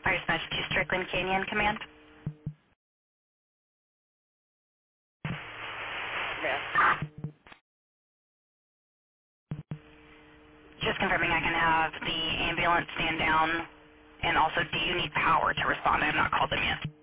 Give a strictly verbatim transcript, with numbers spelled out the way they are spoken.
Fire dispatch to Strickland Canyon Command. Command. Just confirming I can have the ambulance stand down, and also do you need power to respond? I have not called them yet.